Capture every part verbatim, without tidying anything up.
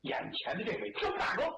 眼前的这位周大哥。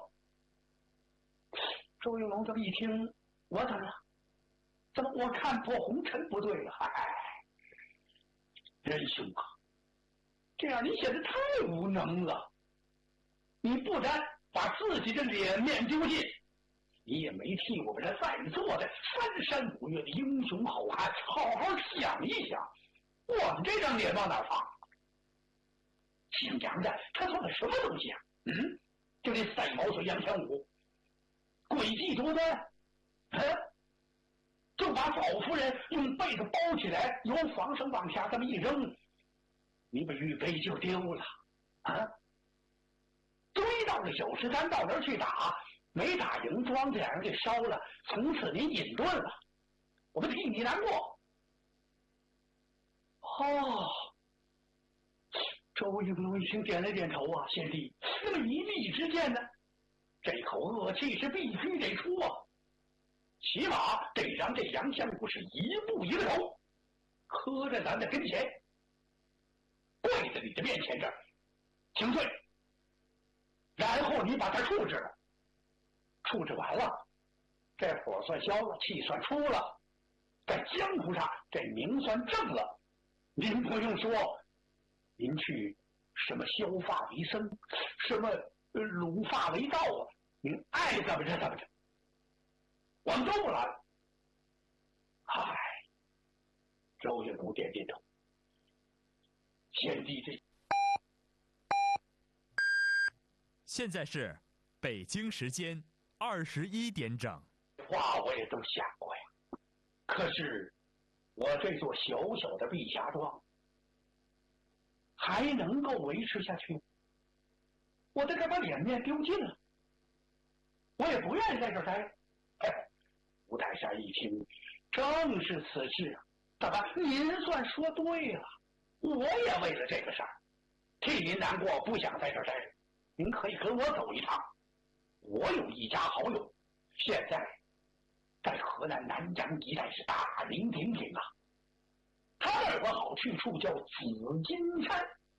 周应龙这么一听，我怎么了？怎么我看破红尘不对了？哎，仁兄啊，这样你显得太无能了。你不但把自己的脸面丢尽，你也没替我们这在座的三山五岳的英雄好汉好好想一想，我们这张脸往哪放？姓杨的他做的什么东西啊？嗯，就这赛毛腿杨天武，诡计多端，嗯，就把宝夫人用被子包起来，由房上往下这么一扔，你把玉杯就丢了啊！追到了九十三道那儿去打，没打赢，庄子两人给烧了，从此您隐遁了，我们替你难过。哦，周应龙一听点了点头啊，贤弟，那么一力之见呢？这口恶气是必须得出啊，起码得让这杨相武是一步一个头磕在咱的跟前，跪在你的面前这儿请罪，然后你把他处置了，处置完了，这火算消了，气算出了，在江湖上这名算正了，您不用说，您去什么削发为僧，什么撸发为道啊，您爱怎么着怎么着，我们都不拦。嗨，周应龙点点头，贤弟这。 现在是北京时间二十一点整。 话我也都想过呀，可是我这座小小的碧霞庄还能够维持下去？我都该把脸面丢尽了，我也不愿意在这儿待。哎，吴泰山一听，正是此事啊！大哥，您算说对了，我也为了这个事儿替您难过，不想在这儿待着。您可以跟我走一趟，我有一家好友，现在在河南南阳一带是大名鼎鼎啊。他那有个好去处叫紫金山，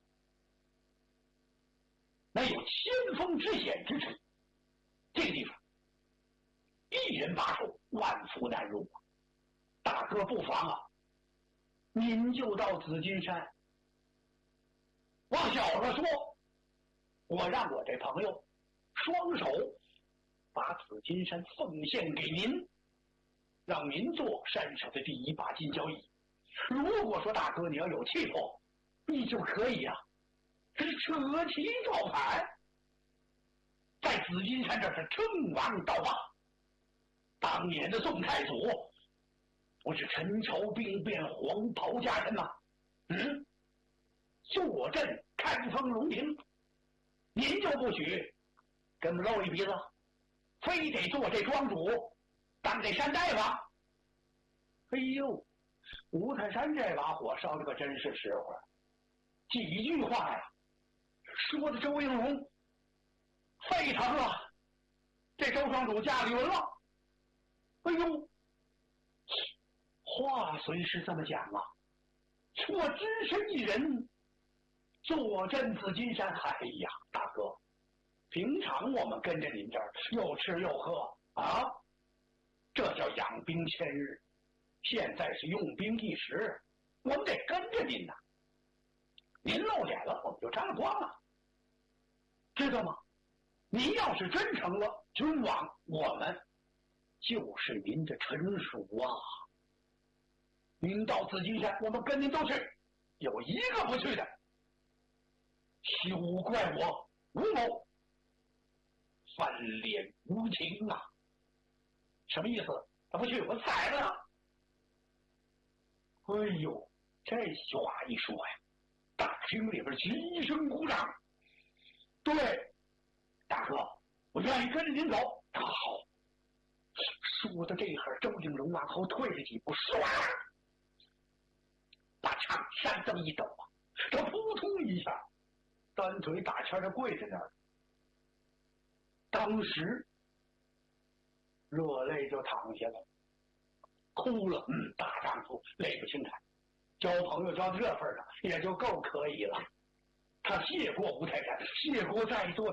那有千峰之险之称，这个地方一人把守，万夫难入啊。大哥不妨啊，您就到紫金山。往小了说，我让我这朋友双手把紫金山奉献给您，让您做山上的第一把金交椅。如果说大哥你要有气魄，你就可以啊，这是扯旗造反，在紫金山这是称王道霸。当年的宋太祖不是陈朝兵变黄袍加身吗？嗯，坐镇开封龙庭，您就不许跟我们露一鼻子，非得做这庄主，当这山大夫？哎呦，五台山这把火烧的可真是实话，几句话呀，说的周应龙沸腾了，这周庄主家里人了。哎呦，话虽是这么讲啊，我只身一人坐镇紫金山。哎呀，大哥，平常我们跟着您这儿又吃又喝啊，这叫养兵千日，现在是用兵一时，我们得跟着您呐。您露脸了，我们就沾了光了，知道吗？您要是真成了君王，我们就是您的臣属啊。您到紫金山，我们跟您都去，有一个不去的，休怪我吴某翻脸无情啊！什么意思？他不去，我宰了他！哎呦，这话一说呀，大厅里边齐声鼓掌。对，大哥，我愿意跟着您走。好，说到这会儿，周应龙往后退了几步，唰，把长衫这么一抖啊，这扑通一下，单腿打圈就跪在那儿。当时热泪就淌下来，哭了。嗯，大丈夫泪不轻弹，交朋友交到这份上也就够可以了。他谢过吴泰山，谢过在座的